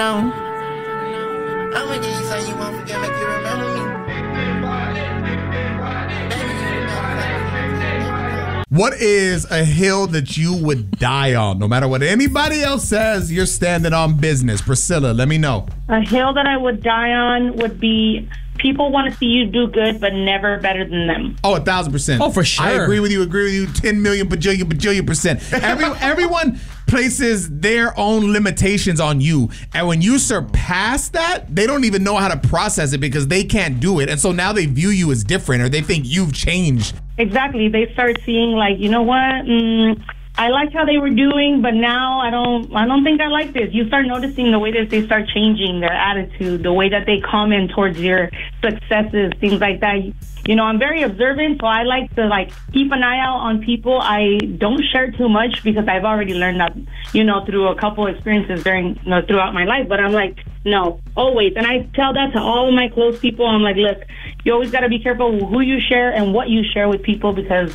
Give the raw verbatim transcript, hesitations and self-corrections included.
I'ma give you something you won't forget, make you remember me. What is a hill that you would die on? No matter what anybody else says, you're standing on business. Priscilla, let me know. A hill that I would die on would be people want to see you do good, but never better than them. Oh, a thousand percent. Oh, for sure. I agree with you, agree with you, ten million, bajillion, bajillion percent. Every, everyone places their own limitations on you. And when you surpass that, they don't even know how to process it because they can't do it. And so now they view you as different or they think you've changed. Exactly. They start seeing like, you know what? Mm, I liked how they were doing, but now I don't I don't think I like this. You start noticing the way that they start changing their attitude, the way that they comment towards your successes, things like that. You know, I'm very observant, so I like to like keep an eye out on people. I don't share too much because I've already learned that, you know, through a couple experiences during you know, throughout my life. But I'm like, no, always. And I tell that to all of my close people. I'm like, look, you always got to be careful who you share and what you share with people because